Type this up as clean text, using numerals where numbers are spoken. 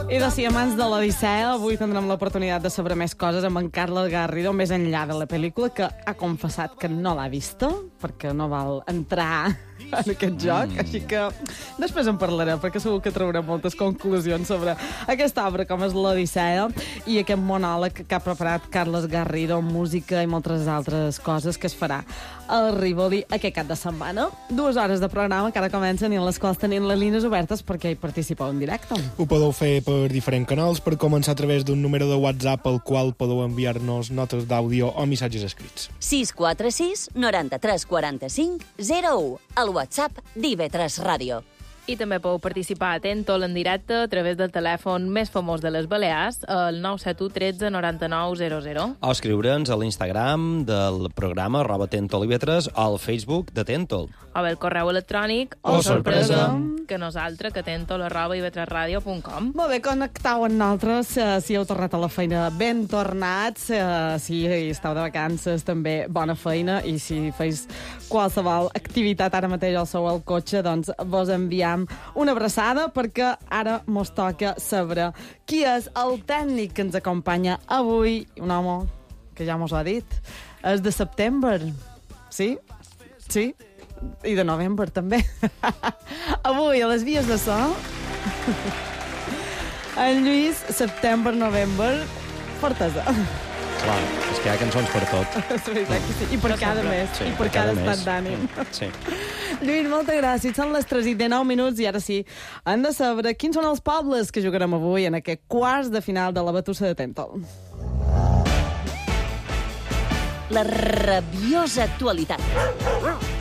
I de Siamants de l'Odissea, avui tindrem l'oportunitat de saber més coses amb en Carles Garrido, més enllà de la pel·lícula, que ha confessat que no l'ha vista, perquè no val entrar en aquest joc, així que després en parlarem, perquè segur que traurem moltes conclusions sobre aquesta obra com és l'Odissea i aquest monòleg que ha preparat Carles Garrido, música i moltes altres coses que es farà al Rivoli aquest cap de setmana. 2 hores de programa que ara comencen i en les quals tenim les línies obertes perquè hi participeu en directe. Ho podeu fer per diferents canals, per començar a través d'un número de WhatsApp al qual podeu enviar-nos notes d'àudio o missatges escrits. 646 93 45 01, al WhatsApp d'IV3 Ràdio. I també podeu participar a Tentol en directe a través del telèfon més famós de les Balears, el 971 13 99 00. O escriure'ns a l'Instagram del programa @TentolIV3 o al Facebook de Tentol. O bé el correu electrònic O sorpresa, que nosaltres, que tentol@iv3radio.com. Molt bé, connectau amb nosaltres, si heu tornat a la feina ben tornats, si esteu de vacances també bona feina, i si feis qualsevol activitat ara mateix al sou al cotxe, doncs vos enviam una abraçada, perquè ara mos toca saber qui és el tècnic que ens acompanya avui, un home que ja mos ho ha dit, és de setembre, sí? Sí? I de novembre, també. Avui, a les vies de so, en Lluís, setembre, novembre, fortesa. Clar, és que hi ha cançons per tot. És veritat que sí. I per cada mes. Sí, I per cada estat d'ànim. Sí. Lluís, moltes gràcies. Són les 3:19 i ara sí, hem de saber quins són els pobles que jugarem avui en aquest quarts de final de la Batussa de Tentol. La rabiosa actualitat.